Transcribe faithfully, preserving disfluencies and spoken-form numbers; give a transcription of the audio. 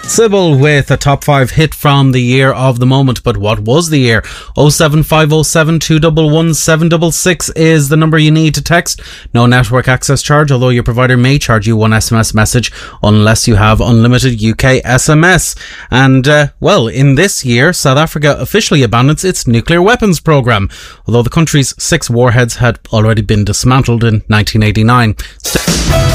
Sybil with a top five hit from the year of the moment. But what was the year? oh seven five oh seven two one one seven six six is the number you need to text. No network access charge, although your provider may charge you one S M S message unless you have unlimited U K S M S. And, uh, well, in this year, South Africa officially abandons its nuclear weapons programme, although the country's six warheads had already been dismantled in nineteen eighty-nine.